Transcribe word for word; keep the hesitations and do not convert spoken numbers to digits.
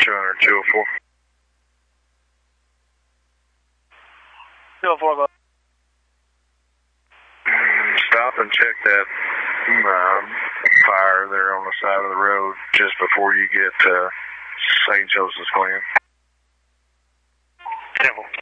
two hundred, two oh four. two oh four, Stop and check that um, fire there on the side of the road just before you get to Saint Joseph's Glen. Simple.